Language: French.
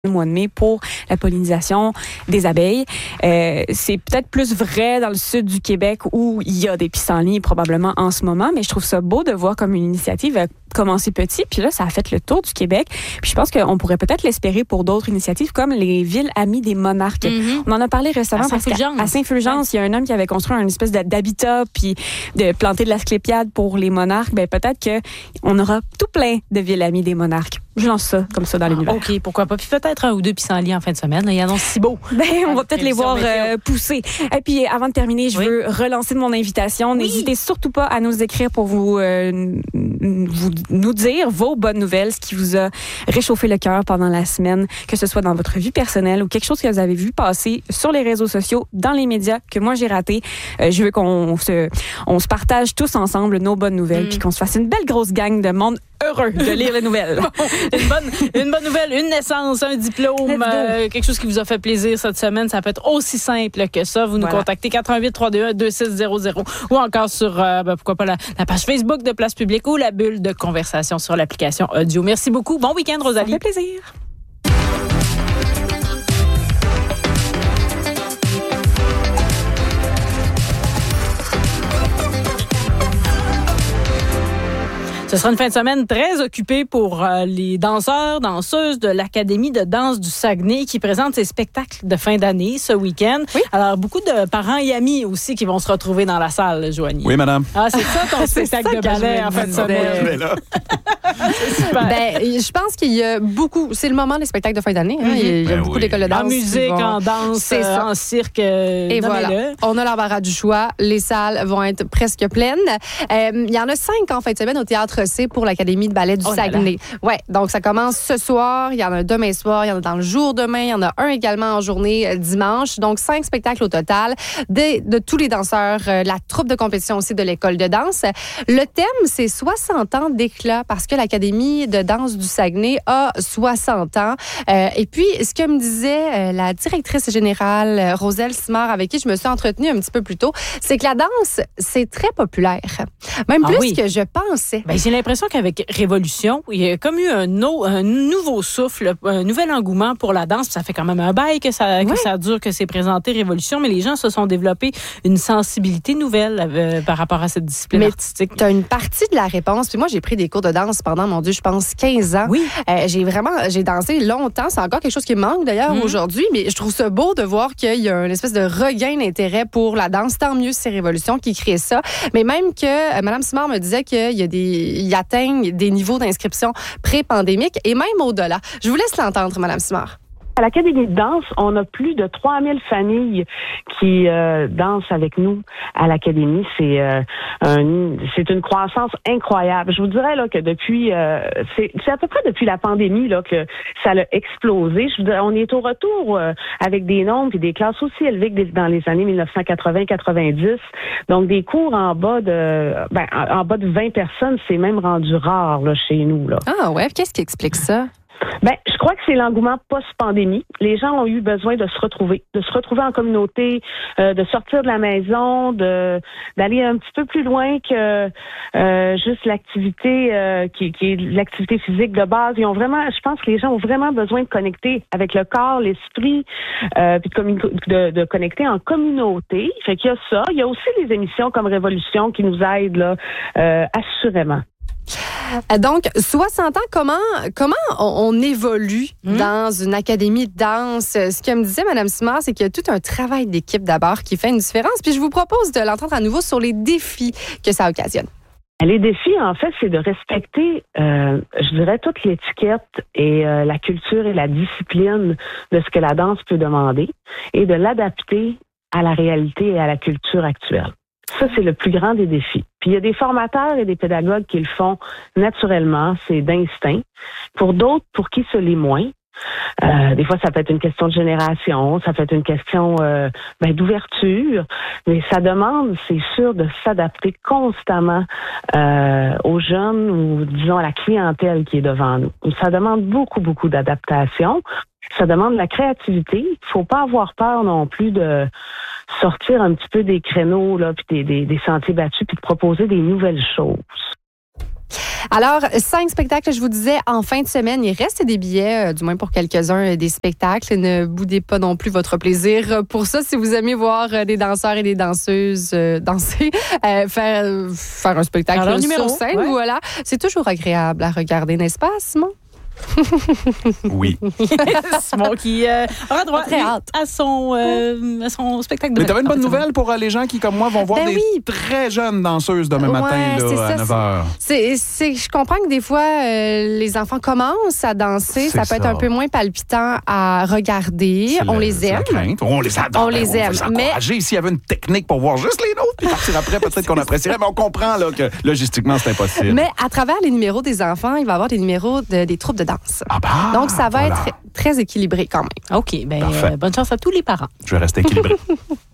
le mois de mai pour la pollinisation des abeilles. C'est peut-être plus vrai dans le sud du Québec où il y a des pissenlits probablement en ce moment, mais je trouve ça beau de voir comme une initiative commencer petit, puis là, ça a fait le tour du Québec. Puis je pense qu'on pourrait peut-être l'espérer pour d'autres initiatives comme les villes amies des monarques. Mm-hmm. On en a parlé récemment parce qu'à Saint-Fulgence, il y a un homme qui avait construit une espèce d'habitat puis de planter de l'asclépiade pour les monarques. Ben peut-être qu'on aura tout plein de villes amies des monarques. Je lance ça comme ça dans l'univers. OK, pourquoi pas. Puis peut-être un ou deux pissenlits en fin de semaine. Là, ils annoncent si beau. On va peut-être les voir pousser. Et puis, avant de terminer, je veux relancer mon invitation. N'hésitez surtout pas à nous écrire pour nous dire vos bonnes nouvelles, ce qui vous a réchauffé le cœur pendant la semaine, que ce soit dans votre vie personnelle ou quelque chose que vous avez vu passer sur les réseaux sociaux, dans les médias, que moi j'ai raté. Je veux qu'on se partage tous ensemble nos bonnes nouvelles, puis qu'on se fasse une belle grosse gang de monde heureux de lire les nouvelles. Une bonne nouvelle, une naissance, un diplôme, quelque chose qui vous a fait plaisir cette semaine, ça peut être aussi simple que ça. Vous nous contactez 88-321-2600 ou encore sur, pourquoi pas, la page Facebook de Place Publique ou la bulle de conversation sur l'application audio. Merci beaucoup. Bon week-end, Rosalie. Ça fait plaisir. Ce sera une fin de semaine très occupée pour les danseurs, danseuses de l'Académie de danse du Saguenay qui présentent ses spectacles de fin d'année ce week-end. Oui. Alors, beaucoup de parents et amis aussi qui vont se retrouver dans la salle, Joanie. Oui, madame. Ah, c'est ça ton spectacle de ballet en fin de semaine. C'est super. Je pense qu'il y a beaucoup... C'est le moment des spectacles de fin d'année. Hein? Il y a beaucoup d'écoles de danse. En musique, en danse, en cirque. Et voilà. On a l'embarras du choix. Les salles vont être presque pleines. Il y en a 5 en fin de semaine au Théâtre C pour l'Académie de ballet du Saguenay. Ouais, donc ça commence ce soir. Il y en a un demain soir. Il y en a dans le jour demain. Il y en a un également en journée dimanche. Donc 5 spectacles au total de tous les danseurs, la troupe de compétition aussi de l'école de danse. Le thème, c'est 60 ans d'éclat parce que l'Académie de danse du Saguenay a 60 ans. Et puis, ce que me disait la directrice générale, Roselle Simard, avec qui je me suis entretenue un petit peu plus tôt, c'est que la danse, c'est très populaire. Même plus que je pensais. J'ai l'impression qu'avec Révolution, il y a comme eu un nouveau souffle, un nouvel engouement pour la danse. Ça fait quand même un bail que ça dure, que c'est présenté Révolution, mais les gens se sont développés une sensibilité nouvelle par rapport à cette discipline artistique. Tu as une partie de la réponse. Puis moi, j'ai pris des cours de danse pendant, mon Dieu, je pense 15 ans. Oui. J'ai dansé longtemps. C'est encore quelque chose qui me manque d'ailleurs aujourd'hui, mais je trouve ça beau de voir qu'il y a une espèce de regain d'intérêt pour la danse. Tant mieux si c'est Révolution qui crée ça. Mais même que Mme Simard me disait qu'ils atteignent des niveaux d'inscription pré-pandémiques et même au-delà. Je vous laisse l'entendre, Mme Simard. À l'Académie de danse, on a plus de 3000 familles qui dansent avec nous à l'Académie. C'est une croissance incroyable. Je vous dirais là que depuis c'est à peu près depuis la pandémie là que ça a explosé. Je vous dirais, on est au retour avec des nombres et des classes aussi élevées que dans les années 1980-90. Donc des cours en bas de 20 personnes, c'est même rendu rare là chez nous là. Ah ouais, qu'est-ce qui explique ça? Je crois que c'est l'engouement post-pandémie. Les gens ont eu besoin de se retrouver en communauté, de sortir de la maison, d'aller un petit peu plus loin que juste l'activité qui est l'activité physique de base. Ils ont vraiment, je pense que les gens ont vraiment besoin de connecter avec le corps, l'esprit, puis de connecter en communauté. Fait qu'il y a ça. Il y a aussi des émissions comme Révolution qui nous aident là, assurément. Donc, 60 ans, comment on évolue dans une académie de danse? Ce que me disait Mme Simard, c'est qu'il y a tout un travail d'équipe d'abord qui fait une différence. Puis je vous propose de l'entendre à nouveau sur les défis que ça occasionne. Les défis, en fait, c'est de respecter, je dirais, toute l'étiquette et la culture et la discipline de ce que la danse peut demander et de l'adapter à la réalité et à la culture actuelle. Ça, c'est le plus grand des défis. Puis il y a des formateurs et des pédagogues qui le font naturellement, c'est d'instinct. Pour d'autres, pour qui ce l'est moins. Des fois, ça peut être une question de génération, ça peut être une question d'ouverture, mais ça demande, c'est sûr, de s'adapter constamment aux jeunes ou, disons, à la clientèle qui est devant nous. Ça demande beaucoup, beaucoup d'adaptation. Ça demande de la créativité. Il ne faut pas avoir peur non plus de sortir un petit peu des créneaux là, puis des sentiers battus, puis de proposer des nouvelles choses. Alors, 5 spectacles, je vous disais, en fin de semaine. Il reste des billets, du moins pour quelques-uns des spectacles. Ne boudez pas non plus votre plaisir. Pour ça, si vous aimez voir des danseurs et des danseuses danser, faire un spectacle sur scène, voilà, c'est toujours agréable à regarder, n'est-ce pas, Simon? Oui. Simon qui aura droit à son spectacle de Mais tu avais une bonne nouvelle pour les gens qui, comme moi, vont voir des très jeunes danseuses demain matin là, à 9h. Je comprends que des fois, les enfants commencent à danser. Ça peut être un peu moins palpitant à regarder. On les aime. On les adore. On les aime. Mais s'il y avait une technique pour voir juste les nôtres puis partir après, peut-être qu'on apprécierait. Mais on comprend là, que logistiquement, c'est impossible. Mais à travers les numéros des enfants, il va y avoir des numéros des troupes de danse. Donc, ça va être très équilibré quand même. OK. Bonne chance à tous les parents. Je vais rester équilibré.